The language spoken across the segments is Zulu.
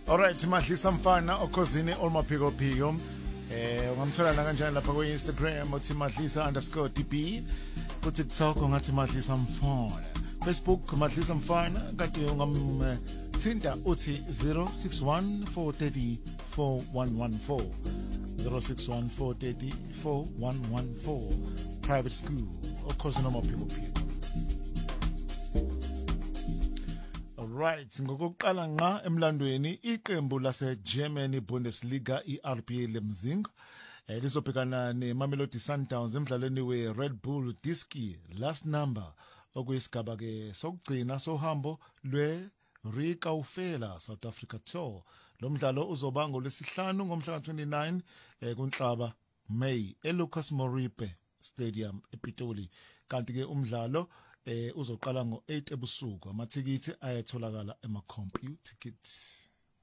Alright, Madlisa Mfana okhosini olmaphiko phiko. Ungamthola na kanjani lapha ku Instagram uthi Madlisa_DB. Ku TikTok ungathi Madlisa Mfana. Facebook Madlisa Mfana kanti ungamthinta uthi 0614304114. 0614304114. Private school okhosini olmaphiko phiko. Right, ngokuqala nqa emlandweni iqembu lase Germany Bundesliga iRB Leipzig lizobhekana neMamelodi Sundowns emdlalweni weRed Bull Diski last number okuyisigaba ke sokugcina sohambo lweRikaufela South Africa Tour. Lo mdlalo uzoba ngolwesihlanu ngomhla ka29 kuNhlaba May eLucas Moripe Stadium ePitoli. Kanti ke umdlalo uzoqala ngo8 ebusuku. Amathikithi ayatholakala ema-CompuTickets.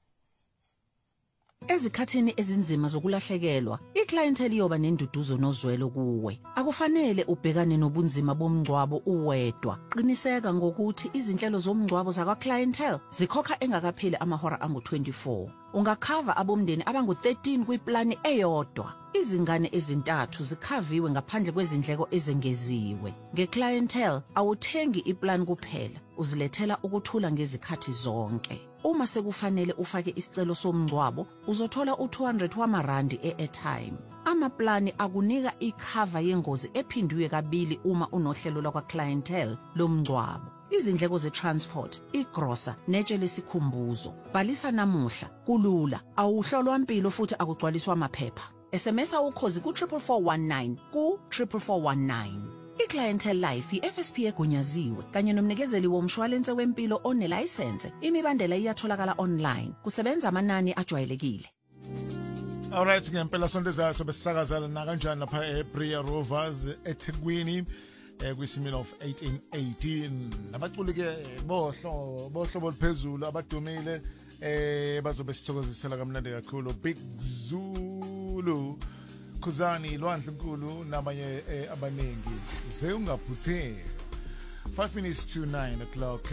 Ezikhathini ezinzima zokulahlekelwa, iclientele iyoba nenduduzo nozwelo kuwe. Akufanele ubhekane nobunzima bomngcwabo uwedwa. Qiniseka ngokuthi izinhlelo zomngcwabo zakwa-clientele zikhokha engakapheli amahora angu-24. Ungakhava abomndeni abangu-13 kwiplani eyodwa. Izingane ezintathu zikhaviwe ngaphandle kwezindleko ezengeziwe. Nge-clientele awuthengi iplan kuphela, uzilethela ukuthula ngezikhathi zonke. Uma sekufanele ufake isicelo somngcwabo, uzothola u200 wamarandi e-airtime. Amaplani akunika ikhava yengozi ephindwe kabili uma unohlelo lakwa-clientele lomngcwabo. Izindleko ze-transport, igrosa, netshe lesikhumbuzo. Bhalisa namuhla, kulula, awuhlolwa impilo futhi akugcwaliswa amaphepha. SMSa ukhozi ku-44419 ku-44419. I-Clientele Life i-FSP egunyaziwe kanye nomnikezeli womshwalense wempilo onelayisense. Imibandela iyatholakala online. Kusebenza amanani ajwayelekile. Alright, ngempela sonto ezayo sobe sisakazana na kanjani lapha eBria Rovers eThekwini kwisimilo of 1818. Nabaculi ke bohlobo liphezulu abadumile bazobe sithokozisela kamnandi kakhulu. Big Zulu, Khuzani, Lwandle Nkulu nabanye abaningi. Zeungaphutheki. 5 minutes to 9 o'clock.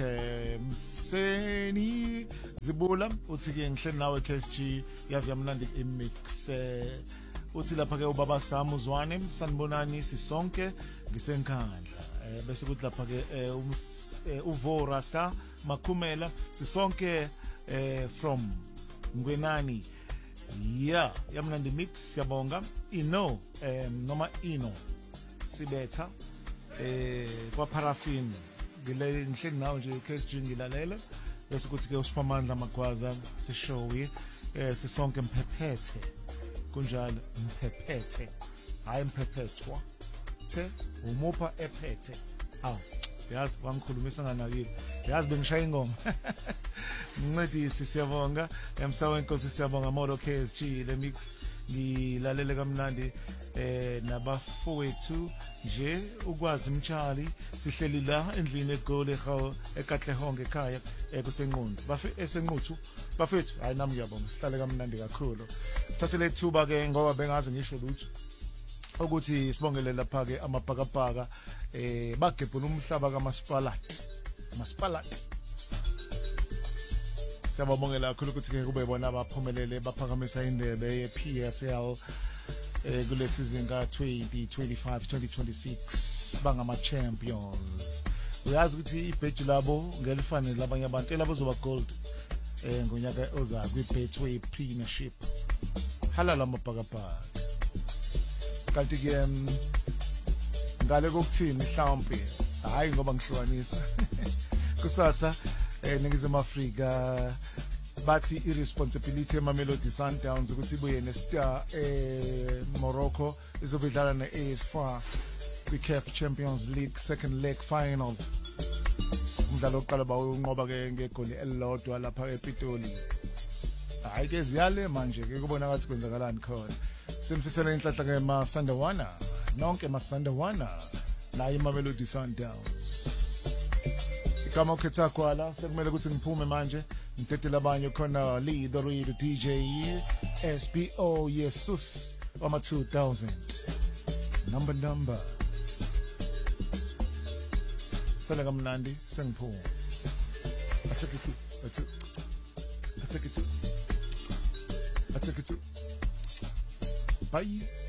Mseni Zibula uthi ke ngihleli nawe KSG yazi yamnandi imix. Uthi lapha ke ubaba Samu Zwane sanibonani sisonke ngisenkhandla. Bese kuthi lapha ke uvo Rasta Makhumela sisonke from Ngwenani. Yeah, yamnandi mix siyabonga. Ino noma Ino Sibetha kwa Paraffin ngile ngihleli nawe nje KSG ngilalela. Bese kuthi ke uSiphamandla Magwaza sishowi sisonke mphephethe kunjalo mphephethe hayi mphephetwa the umupha ephethe aw yazi wangikhulumisa nganakile yazi bengishaya ingoma Ncedisi siyabonga emsawe inkosi siyabonga Molo KSG le mix ngilalele kamnandi nabafowethu nje ukwazi mtshali sihleli la endlini egoli eKatlehonge ekhaya kusenqondo esenquthu bafethu hayi nami ngiyabonga sihlale kamnandi kakhulu thathele thuba ke ngoba bengazi ngisho lutho ukuthi sibongele lapha ke amabhakabhaka bagebhula umhlaba kaMasipalati siyabongela kakhulu ukuthi ke kube bona abaphumelele baphakamisa indebe yePSL kule season ka 2025-2026 bangama champions. Uyazi ukuthi ibheji labo ngelifanele labanye abantu labo zoba gold ngonyaka oza kwiBetway Premiership. Halala amabhakabhaka. Kanti ke ngale kokuthini mhlawumbe hayi ngoba ngihlukanisa kusasa eNingizimu Afrika bathi irresponsibility eMamelodi Sundowns ukuthi ibuye nestar Morocco izobedlala neAS FAR kwiCAF Champions League second leg final. Umdlalo oqala bawunqoba ke ngegoli elilodwa lapha ePitoli. Hayi ke ziyale manje ke kubona ngathi kwenzakalani khona. Sinifisela inhlahla ke maSandawana nonke maSandawana naye eMamelodi Sundowns. Kama ukhetha kwala sekumele ukuthi ngiphume manje ngidedela abanye khona Lee the Real DJ SBO Jesus wama 2000 number sala kamnandi sengiphuma I take it I take it to bye.